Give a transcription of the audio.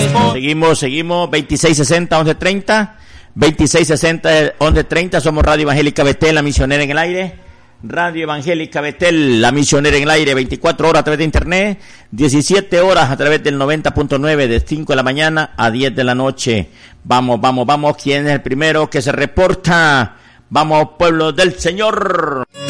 Seguimos, 2660-1130, 2660-1130, somos Radio Evangélica Betel, la misionera en el aire, Radio Evangélica Betel, la misionera en el aire, 24 horas a través de internet, 17 horas a través del 90.9, de 5 de la mañana a 10 de la noche. Vamos, ¿quién es el primero que se reporta? Vamos, pueblo del Señor.